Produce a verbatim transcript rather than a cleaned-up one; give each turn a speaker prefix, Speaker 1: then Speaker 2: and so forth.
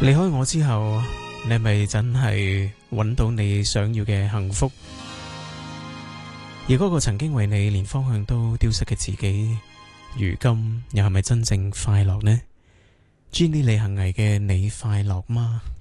Speaker 1: 離開我之後，你係咪真係揾到你想要嘅幸福？而嗰個曾經為你連方向都丟失嘅自己，如今又係咪真正快樂呢？Jenny 李行毅嘅你快樂嗎？